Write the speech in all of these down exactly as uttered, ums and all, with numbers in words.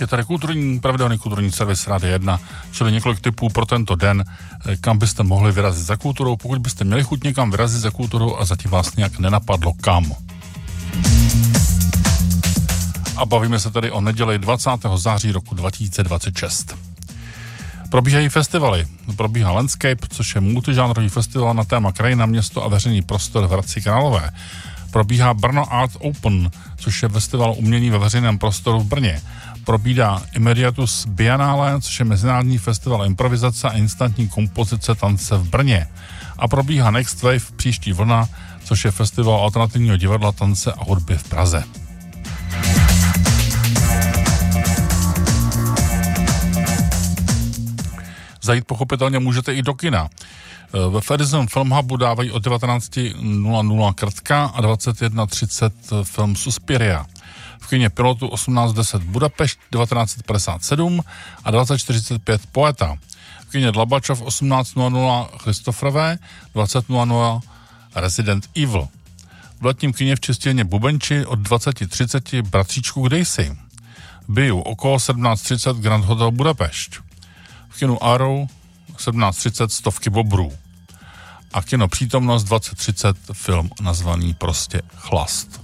Je tady kulturní, pravidelný kulturní servis Rádia jedna, čili několik tipů pro tento den, kam byste mohli vyrazit za kulturou, pokud byste měli chuť někam vyrazit za kulturou a zatím vás nějak nenapadlo kam. A bavíme se tady o neděli dvacátého září roku dva tisíce dvacet šest. Probíhají festivaly. Probíhá Landscape, což je multižánrový festival na téma krajina, město a veřejný prostor v Hradci Králové. Probíhá Brno Art Open, což je festival umění ve veřejném prostoru v Brně. Probíhá Immediatus Biennale, což je mezinárodní festival improvizace a instantní kompozice tance v Brně. A probíhá Next Wave příští vlna, což je festival alternativního divadla, tance a hudby v Praze. Zajít pochopitelně můžete i do kina. Ve Edison Film Hubu dávají od devatenáct nula nula Krtka a dvacet jedna třicet film Suspiria. V kině Pilotu osmnáct deset Budapešť devatenáct padesát sedm a dvacet čtyřicet pět Poeta. V kině Dlabačov osmnáct nula nula Christopherové, dvacet nula nula Resident Evil. V letním kině v Čistěně Bubenči od dvacet třicet Bratříčku Kdejsi. Biju okolo sedmnáct třicet Grand Hotel Budapešť. V kinu Arrow sedmnáct třicet Stovky bobrů. A kino Přítomnost dvacet třicet film nazvaný prostě Chlast.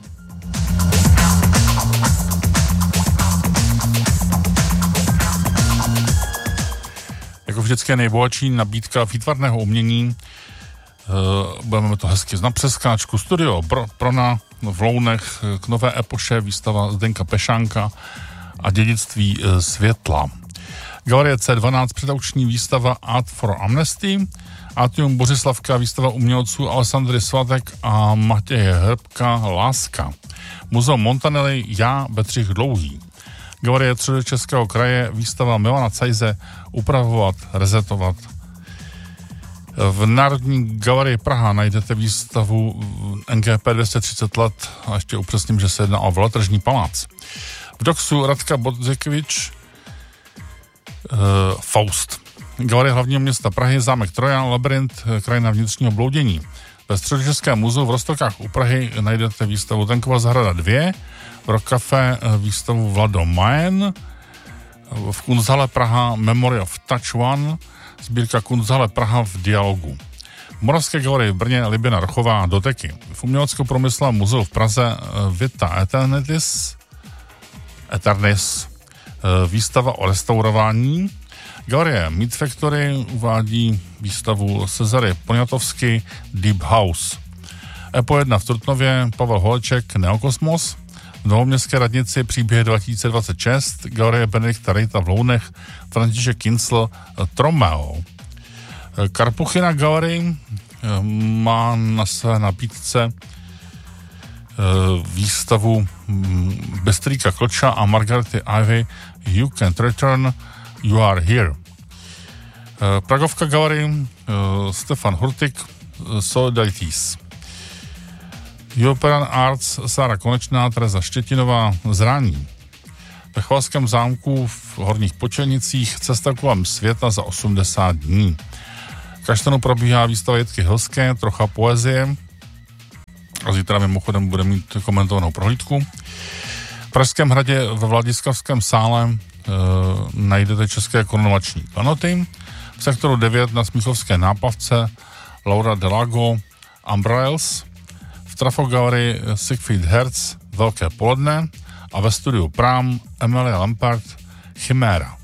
Jako vždycky nejbohatší nabídka výtvarného umění. E, budeme to hezky znát přes skáčku. Studio Prona v Lounech k nové epoše, výstava Zdenka Pešánka a dědictví e, světla. Galerie C dvanáct, předauční výstava Art for Amnesty, Atrium Bořislavka, výstava umělců Alessandry Svatek a Matěje Hrbka Láska. Muzeum Montanelli Já, Bedřich Dlouhý. Galerie Středočeského kraje, výstava Milana Cajze Upravovat, rezetovat. V Národní galerii Praha najdete výstavu N G P dvě stě třicet let a ještě upřesním, že se jedná o veletržní palác. V Doxu Radka Bodzekovič Uh, Faust. Galerie hlavního města Prahy, zámek Trojan, labyrint, krajina vnitřního bloudění. Ve Středočeském muzeu v Roztokách u Prahy najdete výstavu Tenkova zahrada dva, v Rock Café výstavu Vlado Majen, v Kunsthalle Praha Memory of Touch One, sbírka Kunsthalle Praha v dialogu. V Moravské galerii v Brně Liběna Rochová Doteky. V Umělecko-průmyslovém muzeu v Praze Vita Eternitis, Eternis, výstava o restaurování. Galerie Meat Factory uvádí výstavu Cezary Poniatovsky Deep House. Epo jedna v Trutnově Pavel Holeček Neokosmos. V Novoměstské radnici Příběh dva tisíce dvacet šest. Galerie Benedikta Rejta v Lounech František Kincl Tromeo. Karpuchina Galerie má na své nabídce výstavu Bystrýka Kloča a Margarety Ivy You Can't Return, You Are Here. Pragovka Galerie Stefan Hurtik Solidarities. European Arts Sára Konečná, Tereza Štětinová Zrání. Ve Chvalském zámku v Horních Počelnicích Cesta kolem světa za osmdesát dní. V Kaštanu probíhá výstava Jitky Hilské, trocha poezie. A zítra mimochodem bude mít komentovanou prohlídku. V Pražském hradě ve Vladislavském sále e, najdete české korunovační klenoty. V sektoru devět na Smíchovské náplavce Laura Delago Umbrellas. V Trafogalerii Siegfried Herz Velké poledne a ve studiu Prám Emilia Lampard Chiméra.